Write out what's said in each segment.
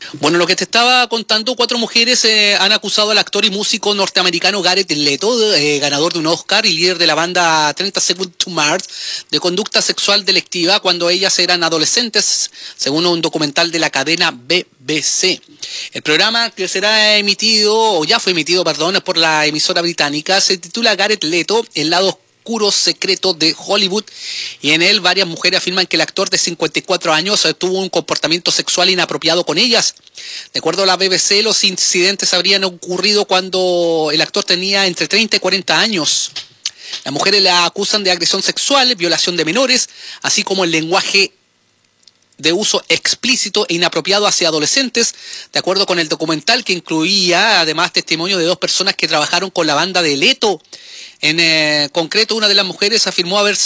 Bueno, lo que te estaba contando, 4 mujeres han acusado al actor y músico norteamericano Jared Leto, ganador de un Oscar y líder de la banda 30 Seconds to Mars, de conducta sexual delictiva cuando ellas eran adolescentes, según un documental de la cadena BBC. El programa que será emitido, o ya fue emitido, perdón, por la emisora británica, se titula Jared Leto, el lado oscuro secreto de Hollywood, y en él varias mujeres afirman que el actor de 54 años tuvo un comportamiento sexual inapropiado con ellas. De acuerdo a la BBC, los incidentes habrían ocurrido cuando el actor tenía entre 30 y 40 años. Las mujeres la acusan de agresión sexual, violación de menores, así como el lenguaje de uso explícito e inapropiado hacia adolescentes, de acuerdo con el documental, que incluía además testimonio de 2 personas que trabajaron con la banda de Leto. En concreto, una de las mujeres afirmó haber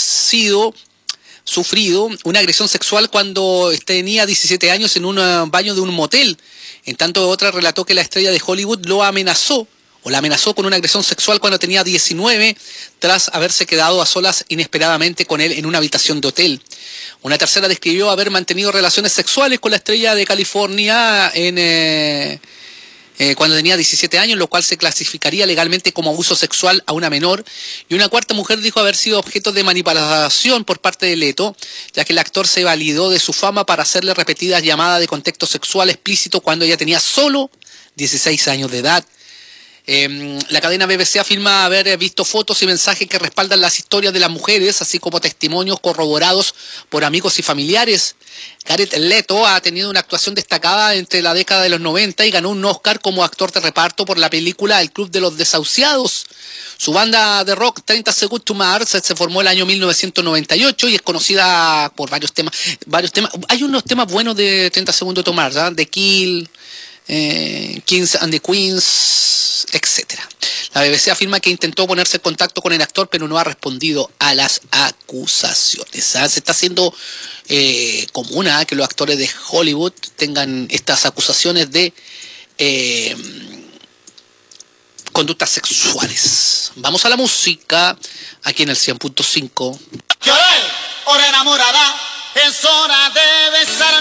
sufrido una agresión sexual cuando tenía 17 años en un baño de un motel. En tanto, otra relató que la estrella de Hollywood la amenazó con una agresión sexual cuando tenía 19, tras haberse quedado a solas inesperadamente con él en una habitación de hotel. Una tercera describió haber mantenido relaciones sexuales con la estrella de California cuando tenía 17 años, lo cual se clasificaría legalmente como abuso sexual a una menor. Y una cuarta mujer dijo haber sido objeto de manipulación por parte de Leto, ya que el actor se validó de su fama para hacerle repetidas llamadas de contexto sexual explícito cuando ella tenía solo 16 años de edad. La cadena BBC afirma haber visto fotos y mensajes que respaldan las historias de las mujeres, así como testimonios corroborados por amigos y familiares. Jared Leto ha tenido una actuación destacada entre la década de los 90 y ganó un Oscar como actor de reparto por la película El Club de los Desahuciados. Su banda de rock 30 Seconds to Mars se formó el año 1998 y es conocida por varios temas. Hay unos temas buenos de 30 Seconds to Mars, The Kill, Kings and the Queens, etc. La BBC afirma que intentó ponerse en contacto con el actor, pero no ha respondido a las acusaciones. Se está haciendo común que los actores de Hollywood tengan estas acusaciones de conductas sexuales. Vamos a la música, aquí en el 100.5. Hora enamorada, es hora de besar